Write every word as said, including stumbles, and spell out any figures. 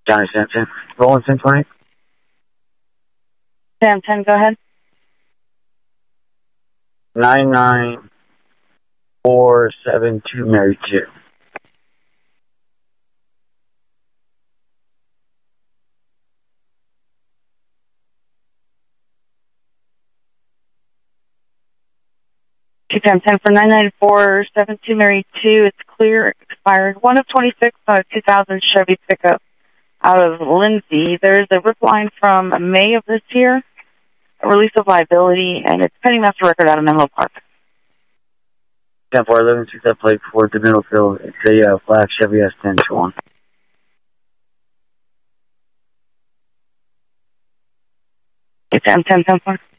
Johnny Sampson. Rolling ten twenty. Sam ten, go ahead. Nine nine four seven two Mary two. Sam ten for nine nine four seven two Mary two. It's clear, expired. one of twenty-six on a two thousand Chevy pickup out of Lindsay. There's a rip line from May of this year, a release of liability, and it's pending master record out of Menlo Park. ten four eleven took that plate for the Middlefield. It's a uh, black Chevy S ten two one. Sam ten ten four.